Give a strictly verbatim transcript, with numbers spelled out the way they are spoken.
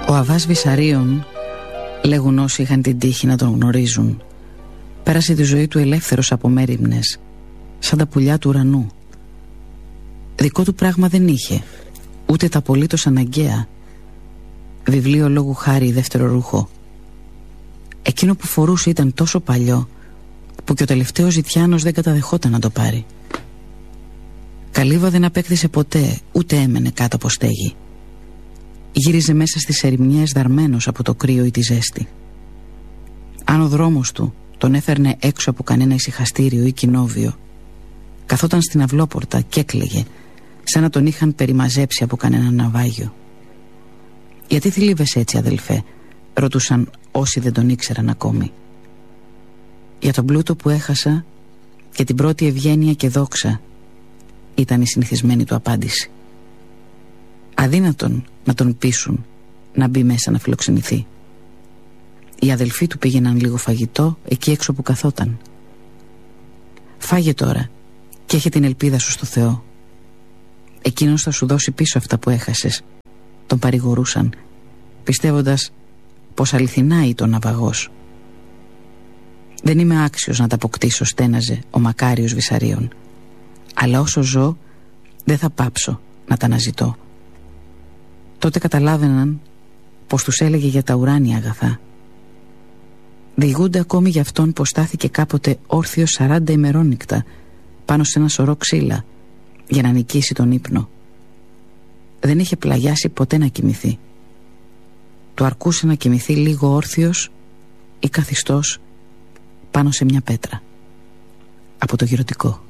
Ο Αβάς Βυσαρίων, λέγουν όσοι είχαν την τύχη να τον γνωρίζουν, πέρασε τη ζωή του ελεύθερος από μέριμνες, σαν τα πουλιά του ουρανού. Δικό του πράγμα δεν είχε, ούτε τα απολύτως αναγκαία. Βιβλίο λόγου χάρη δεύτερο ρούχο. Εκείνο που φορούσε ήταν τόσο παλιό που και ο τελευταίος ζητιάνος δεν καταδεχόταν να το πάρει. Καλύβα δεν απέκτησε ποτέ, ούτε έμενε κάτω από στέγη. Γύριζε μέσα στις ερημιές δαρμένος από το κρύο ή τη ζέστη. Αν ο δρόμος του τον έφερνε έξω από κανένα ησυχαστήριο ή κοινόβιο, καθόταν στην αυλόπορτα και έκλαιγε, σαν να τον είχαν περιμαζέψει από κανένα ναυάγιο. «Γιατί θλίβεσαι έτσι, αδελφέ?» ρωτούσαν όσοι δεν τον ήξεραν ακόμη. «Για τον πλούτο που έχασα και την πρώτη ευγένεια και δόξα», ήταν η συνηθισμένη του απάντηση. Αδύνατον να τον πείσουν να μπει μέσα να φιλοξενηθεί. Οι αδελφοί του πήγαιναν λίγο φαγητό εκεί έξω που καθόταν. «Φάγε τώρα και έχει την ελπίδα σου στο Θεό. Εκείνος θα σου δώσει πίσω αυτά που έχασες», τον παρηγορούσαν, πιστεύοντας πως αληθινά ήταν ναυαγός. «Δεν είμαι άξιος να τα αποκτήσω», στέναζε ο μακάριος Βυσαρίων, «αλλά όσο ζω δεν θα πάψω να τα αναζητώ». Τότε καταλάβαιναν πως τους έλεγε για τα ουράνια αγαθά. Διηγούνται ακόμη για αυτόν πως στάθηκε κάποτε όρθιος σαράντα ημερόνικτα πάνω σε ένα σωρό ξύλα για να νικήσει τον ύπνο. Δεν είχε πλαγιάσει ποτέ να κοιμηθεί. Του αρκούσε να κοιμηθεί λίγο όρθιος ή καθιστός πάνω σε μια πέτρα από το γυρωτικό.